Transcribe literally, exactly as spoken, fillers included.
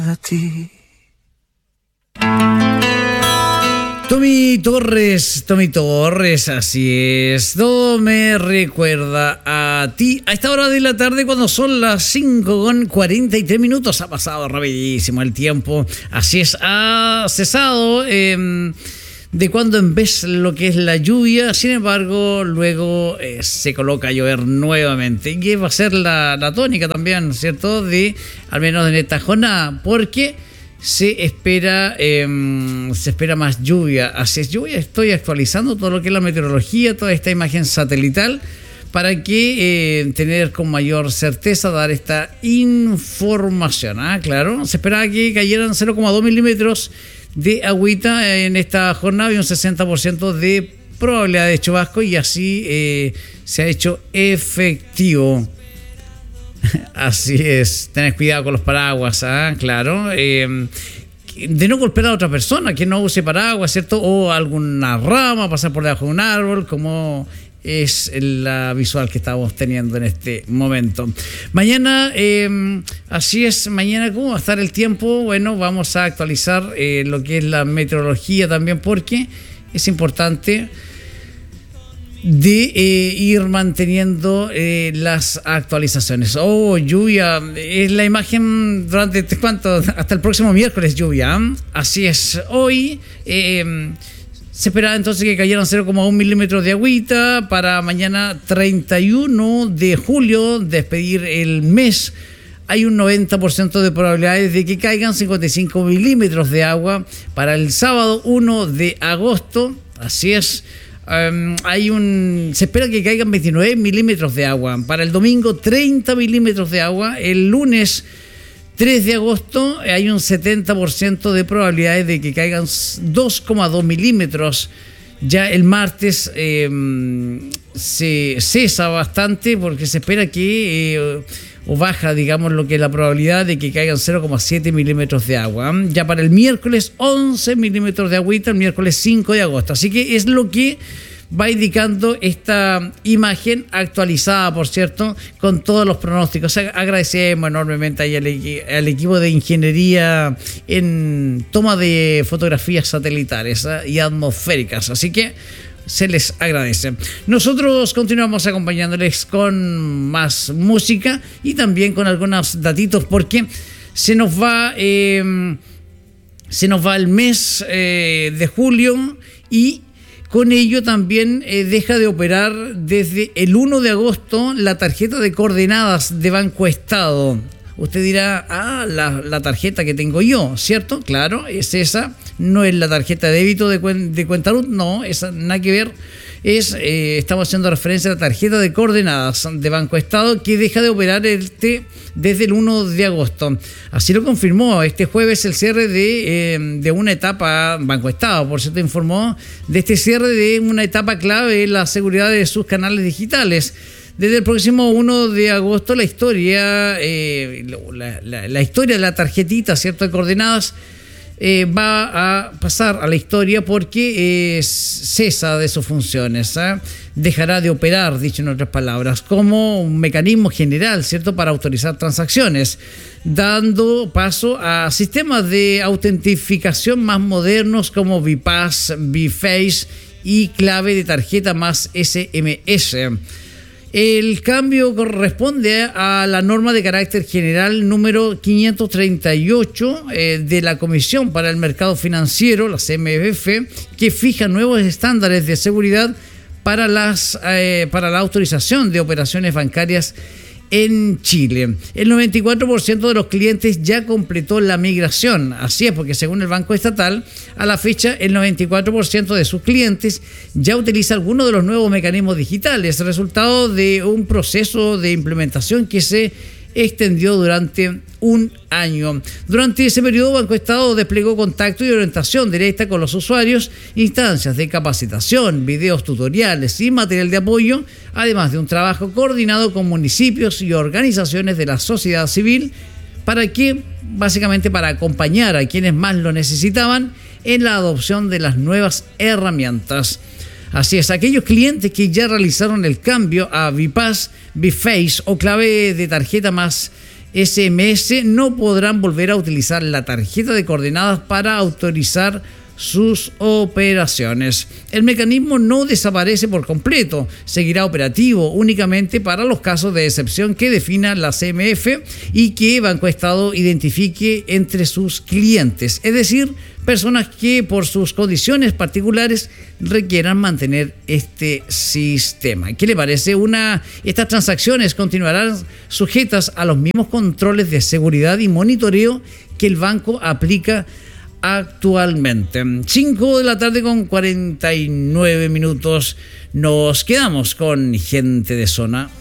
A ti. Tommy Torres, Tommy Torres, así es. Todo me recuerda a ti. A esta hora de la tarde, cuando son las cinco con cuarenta y tres minutos, ha pasado rapidísimo el tiempo. Así es, ha cesado eh, de cuando en vez lo que es la lluvia. Sin embargo, luego eh, se coloca a llover nuevamente. Y va a ser la, la tónica también, ¿cierto? De, al menos en esta jornada, porque se espera eh, se espera más lluvia. Así es, yo estoy actualizando todo lo que es la meteorología, toda esta imagen satelital, para que eh, tener con mayor certeza dar esta información. Ah, claro, se esperaba que cayeran cero coma dos milímetros de agüita en esta jornada y un sesenta por ciento de probabilidad de chubasco, y así eh, se ha hecho efectivo. Así es, tenés cuidado con los paraguas, ¿ah? Claro, eh, de no golpear a otra persona que no use paraguas, ¿cierto? O alguna rama, pasar por debajo de un árbol, como es la visual que estamos teniendo en este momento. Mañana, eh, así es, mañana ¿cómo va a estar el tiempo? Bueno, vamos a actualizar eh, lo que es la meteorología también, porque es importante de eh, ir manteniendo eh, las actualizaciones. Oh, lluvia, es la imagen durante, ¿cuánto? Hasta el próximo miércoles lluvia, ¿eh? Así es, hoy eh, se esperaba entonces que cayeran cero coma uno milímetros de agüita. Para mañana treinta y uno de julio, despedir el mes, hay un noventa por ciento de probabilidades de que caigan cincuenta y cinco milímetros de agua. Para el sábado uno de agosto, así es, Um, hay un se espera que caigan veintinueve milímetros de agua. Para el domingo treinta milímetros de agua. El lunes tres de agosto hay un setenta por ciento de probabilidades de que caigan dos coma dos milímetros. Ya el martes eh, se cesa bastante, porque se espera que eh, o baja, digamos, lo que es la probabilidad de que caigan cero coma siete milímetros de agua. Ya para el miércoles once milímetros de agüita, el miércoles cinco de agosto. Así que es lo que va indicando esta imagen actualizada, por cierto, con todos los pronósticos. Agradecemos enormemente ahí al, al equipo de ingeniería en toma de fotografías satelitales ¿eh? y atmosféricas. Así que se les agradece. Nosotros continuamos acompañándoles con más música y también con algunos datitos, porque se nos va eh, se nos va el mes eh, de julio, y con ello también eh, deja de operar desde el uno de agosto la tarjeta de coordenadas de Banco Estado. Usted dirá, ah, la, la tarjeta que tengo yo, ¿cierto? Claro, es esa, no es la tarjeta de débito de, cuen, de cuenta R U T, no, esa nada que ver. Es, eh, estamos haciendo referencia a la tarjeta de coordenadas de Banco Estado, que deja de operar este desde el uno de agosto. Así lo confirmó este jueves el cierre de, eh, de una etapa. Banco Estado, por cierto, informó de este cierre de una etapa clave en la seguridad de sus canales digitales. Desde el próximo uno de agosto la historia, eh, la, la, la historia de la tarjetita, ¿cierto?, de coordenadas, eh, va a pasar a la historia, porque eh, cesa de sus funciones, ¿eh? Dejará de operar, dicho en otras palabras, como un mecanismo general, ¿cierto?, para autorizar transacciones, dando paso a sistemas de autentificación más modernos como BiPass, BiFace y clave de tarjeta más S M S. El cambio corresponde a la norma de carácter general número quinientos treinta y ocho eh, de la Comisión para el Mercado Financiero, la C M F, que fija nuevos estándares de seguridad para, las, eh, para la autorización de operaciones bancarias en Chile. El noventa y cuatro por ciento de los clientes ya completó la migración. Así es, porque según el Banco Estatal, a la fecha el noventa y cuatro por ciento de sus clientes ya utiliza alguno de los nuevos mecanismos digitales, resultado de un proceso de implementación que se extendió durante un año. Durante ese periodo, Banco Estado desplegó contacto y orientación directa con los usuarios, instancias de capacitación, videos tutoriales y material de apoyo, además de un trabajo coordinado con municipios y organizaciones de la sociedad civil, para que, básicamente, para acompañar a quienes más lo necesitaban en la adopción de las nuevas herramientas. Así es, aquellos clientes que ya realizaron el cambio a BiPass, BiFace o clave de tarjeta más S M S no podrán volver a utilizar la tarjeta de coordenadas para autorizar sus operaciones. El mecanismo no desaparece por completo, seguirá operativo únicamente para los casos de excepción que defina la C M F y que Banco Estado identifique entre sus clientes, es decir, personas que por sus condiciones particulares requieran mantener este sistema. ¿Qué le parece? Una, estas transacciones continuarán sujetas a los mismos controles de seguridad y monitoreo que el banco aplica actualmente. cinco de la tarde con cuarenta y nueve minutos. Nos quedamos con Gente de Zona.